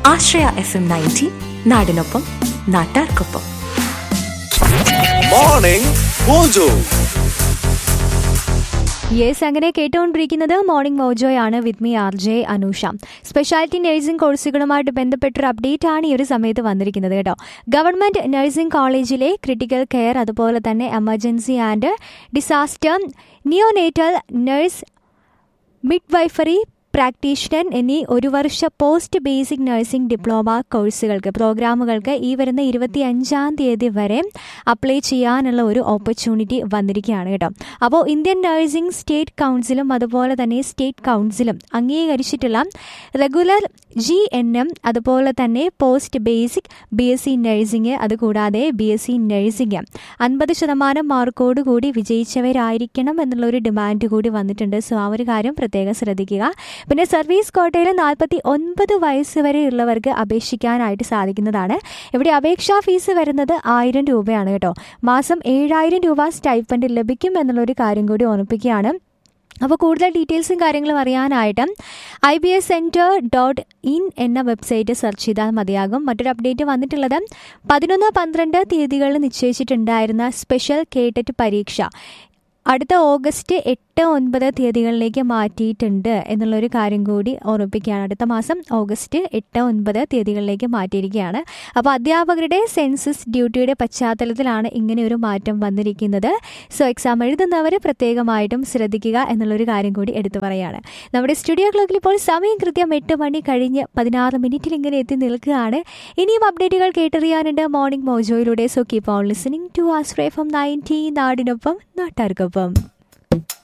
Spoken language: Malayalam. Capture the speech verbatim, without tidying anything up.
ആശ്രയ എഫ് എം നയൻറ്റി, നാടിനൊപ്പം നാട്ടാർക്കൊപ്പം. Morning mojo. യെസ്, അങ്ങനെ കേട്ടുകൊണ്ടിരിക്കുന്നത് morning മോജോയാണ് with me R J Anusha. Speciality nursing കോഴ്സുകളുമായിട്ട് ബന്ധപ്പെട്ടൊരു update ആണ് ഈ ഒരു സമയത്ത് വന്നിരിക്കുന്നത് കേട്ടോ. ഗവൺമെൻറ് നഴ്സിംഗ് കോളേജിലെ ക്രിട്ടിക്കൽ കെയർ, അതുപോലെ തന്നെ emergency and disaster, neonatal nurse, midwifery practitioner എന്നീ ഒരു വർഷ പോസ്റ്റ് ബേസിക് നഴ്സിംഗ് ഡിപ്ലോമ കോഴ്സുകൾക്ക്, പ്രോഗ്രാമുകൾക്ക് ഈ വരുന്ന ഇരുപത്തി അഞ്ചാം തീയതി വരെ അപ്ലൈ ചെയ്യാനുള്ള ഒരു ഓപ്പർച്യൂണിറ്റി വന്നിരിക്കുകയാണ് കേട്ടോ. അപ്പോൾ ഇന്ത്യൻ നഴ്സിംഗ് സ്റ്റേറ്റ് കൗൺസിലും അതുപോലെ തന്നെ state കൗൺസിലും അംഗീകരിച്ചിട്ടുള്ള regular G N M, അതുപോലെ തന്നെ post basic B S C nursing, അതുകൂടാതെ ബി എസ് സി നഴ്സിംഗ് അൻപത് ശതമാനം മാർക്കോട് കൂടി വിജയിച്ചവരായിരിക്കണം എന്നുള്ളൊരു ഡിമാൻഡ് കൂടി വന്നിട്ടുണ്ട്. സോ ആ ഒരു കാര്യം പ്രത്യേകം ശ്രദ്ധിക്കുക. പിന്നെ സർവീസ് കോട്ടയിൽ നാൽപ്പത്തി ഒൻപത് വയസ്സ് വരെയുള്ളവർക്ക് അപേക്ഷിക്കാനായിട്ട് സാധിക്കുന്നതാണ്. ഇവിടെ അപേക്ഷാ ഫീസ് വരുന്നത് ആയിരം രൂപയാണ് കേട്ടോ. മാസം ഏഴായിരം രൂപ സ്റ്റൈപ്പൻഡ് ലഭിക്കും എന്നുള്ളൊരു കാര്യം കൂടി ഓർമ്മിപ്പിക്കുകയാണ്. അപ്പോൾ കൂടുതൽ ഡീറ്റെയിൽസും കാര്യങ്ങളും അറിയാനായിട്ട് I B S centre dot in എന്ന വെബ്സൈറ്റ് സെർച്ച് ചെയ്താൽ മതിയാകും. മറ്റൊരു അപ്ഡേറ്റ് വന്നിട്ടുള്ളത് പതിനൊന്ന് പന്ത്രണ്ട് തീയതികളിൽ നിശ്ചയിച്ചിട്ടുണ്ടായിരുന്ന സ്പെഷ്യൽ കേട്ടറ്റ് പരീക്ഷ അടുത്ത ഓഗസ്റ്റ് എട്ട് ഒൻപത് തീയതികളിലേക്ക് മാറ്റിയിട്ടുണ്ട് എന്നുള്ളൊരു കാര്യം കൂടി ഓർമ്മിപ്പിക്കുകയാണ്. അടുത്ത മാസം ഓഗസ്റ്റ് എട്ട് ഒൻപത് തീയതികളിലേക്ക് മാറ്റിയിരിക്കുകയാണ്. അപ്പോൾ അധ്യാപകരുടെ സെൻസസ് ഡ്യൂട്ടിയുടെ പശ്ചാത്തലത്തിലാണ് ഇങ്ങനെ ഒരു മാറ്റം വന്നിരിക്കുന്നത്. സോ എക്സാം എഴുതുന്നവർ പ്രത്യേകമായിട്ടും ശ്രദ്ധിക്കുക എന്നുള്ളൊരു കാര്യം കൂടി എടുത്തു പറയുകയാണ്. നമ്മുടെ സ്റ്റുഡിയോ ക്ലോക്കിൽ ഇപ്പോൾ സമയം കൃത്യം എട്ട് മണി കഴിഞ്ഞ് പതിനാറ് മിനിറ്റിൽ ഇങ്ങനെ എത്തി നിൽക്കുകയാണ്. ഇനിയും അപ്ഡേറ്റുകൾ കേട്ടറിയാനുണ്ട് morning മോജോയിലൂടെ. So keep on listening to Ashraya F M ninety, നാടിനൊപ്പം നാട്ടാർക്കൊപ്പം.